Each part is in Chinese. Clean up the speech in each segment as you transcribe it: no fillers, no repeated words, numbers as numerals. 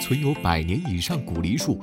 存有100年以上古梨树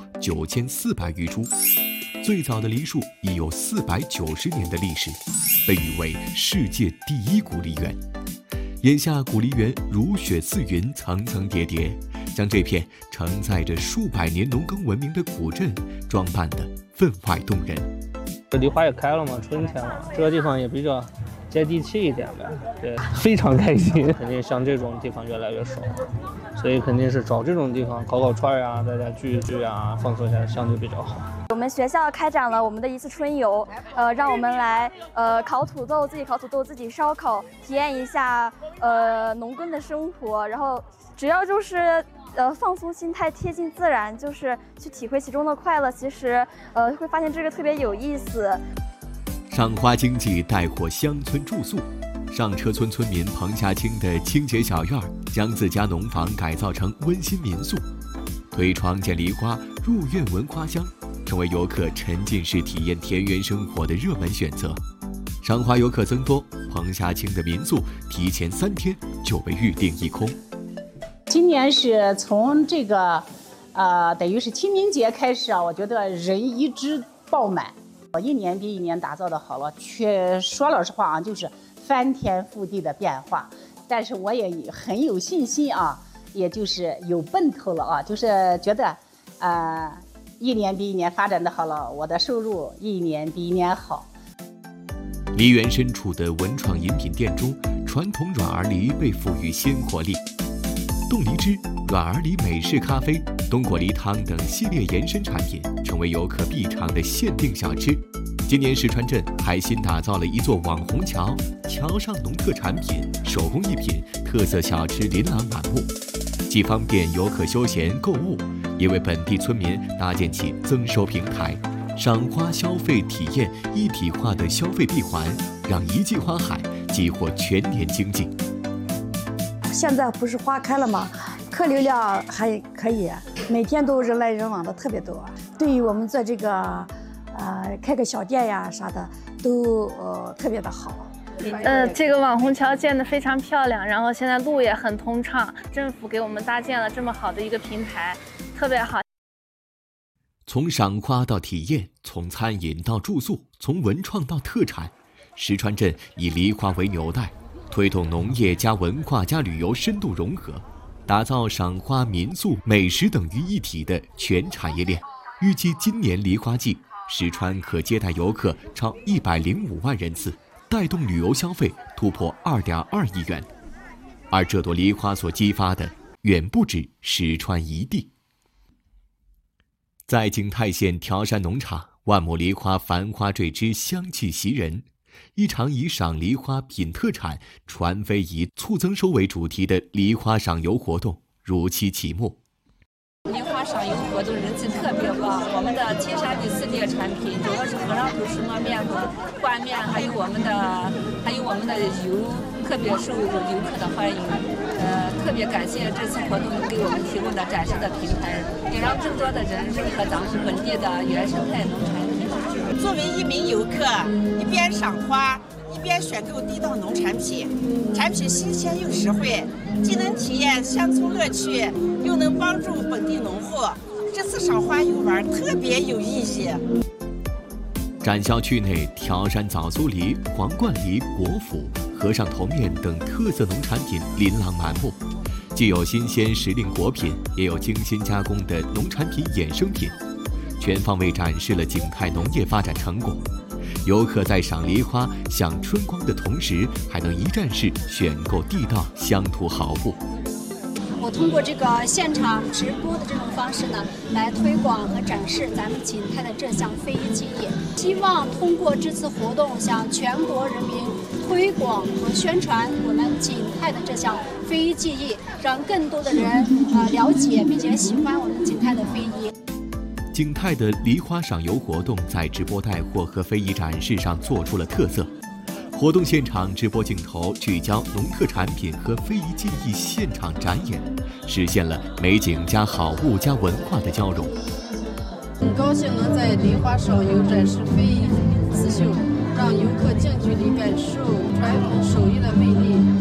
9400余株，最早的梨树已有490年的历史，被誉为世界第1古梨园。眼下古梨园如雪似云，层层叠叠，将这片承载着数百年农耕文明的古镇装扮得分外动人。 这梨花也开了嘛，春天了，这个地方也比较接地气一点呗，对，非常开心。肯定像这种地方越来越少，所以肯定是找这种地方烤串啊，大家聚一聚啊，放松一下相对比较好。 我们学校开展了我们的一次春游，让我们来烤土豆，自己烤土豆，自己烧烤，体验一下农耕的生活。然后只要就是放松心态，贴近自然，就是去体会其中的快乐。其实会发现这个特别有意思。 赏花经济带火乡村住宿。上车村村民彭霞清的清洁小院将自家农房改造成温馨民宿，推窗见梨花，入院闻花香，成为游客沉浸式体验田园生活的热门选择。赏花游客增多，彭霞清的民宿提前3天就被预订一空。 今年是从这个等于是清明节开始啊，我觉得人一直爆满，一年比一年打造的好了，却说老实话啊，就是翻天覆地的变化。但是我也很有信心啊，也就是有奔头了啊，就是觉得一年比一年发展的好了，我的收入一年比一年好。 梨园深处的文创饮品店中，传统软儿梨被赋予新活力。冻梨汁、软儿梨美式咖啡、冬果梨汤等系列延伸产品成为游客必尝的限定小吃。今年石川镇还新打造了一座网红桥，桥上农特产品、手工艺品、特色小吃琳琅满目，既方便游客休闲购物，也为本地村民搭建起增收平台。赏花消费体验一体化的消费闭环，让一季花海激活全年经济。 现在不是花开了吗？客流量还可以，每天都人来人往的特别多。对于我们做这个开个小店呀啥的，都特别的好。 这个网红桥建得非常漂亮，然后现在路也很通畅，政府给我们搭建了这么好的一个平台，特别好。 从赏花到体验，从餐饮到住宿，从文创到特产，石川镇以梨花为纽带，推动农业加文化加旅游深度融合，打造赏花、民宿、美食等于一体的全产业链。预计今年梨花季，石川可接待游客超105万人次，带动旅游消费突破2.2亿元。而这朵梨花所激发的，远不止石川一地。在景泰县条山农场，万亩梨花繁花坠枝，香气袭人。一场以赏梨花、品特产、传非遗、促增收为主题的梨花赏游活动如期启幕。 梨花赏游活动人气特别旺，我们的青山里4列产品，主要是河让土石磨面和灌面，还有我们的油，特别受游客的欢迎。特别感谢这次活动给我们提供的展示的平台，也让更多的人认可咱们本地的原生态农产品。 作为一名游客，一边赏花，一边选购地道农产品，产品新鲜又实惠，既能体验乡村乐趣，又能帮助本地农户。这次赏花游玩特别有意义。 展销区内，条山枣酥梨、皇冠梨、果脯、和尚头面等特色农产品琳琅满目，既有新鲜时令果品，也有精心加工的农产品衍生品，全方位展示了景泰农业发展成果。游客在赏梨花、享春光的同时，还能一站式选购地道乡土好物。 我通过这个现场直播的这种方式呢，来推广和展示咱们景泰的这项非遗技艺，希望通过这次活动向全国人民推广和宣传我们景泰的这项非遗技艺，让更多的人了解并且喜欢我们景泰的非遗。 景泰的梨花赏游活动在直播带货和非遗展示上做出了特色。活动现场直播镜头聚焦农特产品和非遗技艺现场展演，实现了美景加好物加文化的交融。 很高兴能在梨花赏游展示非遗刺绣，让游客近距离感受传统手艺的魅力。